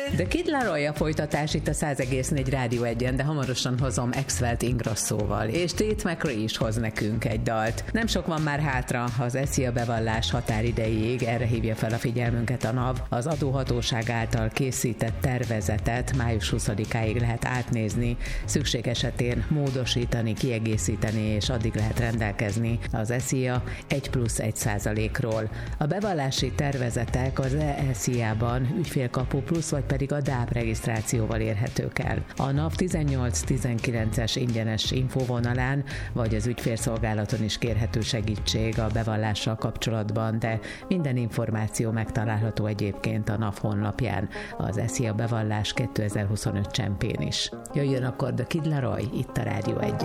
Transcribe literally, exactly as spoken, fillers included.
De Kid Laroi a folytatás itt a száz egész négy Rádió egyen, de hamarosan hozom Axwell-t Ingrosszóval, és Tate McRae is hoz nekünk egy dalt. Nem sok van már hátra az SZIA bevallás határidejéig, erre hívja fel a figyelmünket a NAV. Az adóhatóság által készített tervezetet május huszadikáig lehet átnézni, szükség esetén módosítani, kiegészíteni, és addig lehet rendelkezni az SZIA egy plusz egy százalékról. A bevallási tervezetek az e-SZIA-ban ügyfélkapu plusz, vagy pedig a dáp regisztrációval érhetők el. A NAV tizennyolc tizenkilences ingyenes infóvonalán, vagy az ügyfélszolgálaton is kérhető segítség a bevallással kapcsolatban, de minden információ megtalálható egyébként a NAV honlapján, az SZIA bevallás kétezer-huszonöt csempén is. Jöjjön akkor The Kid Laroi itt a Rádió egyen.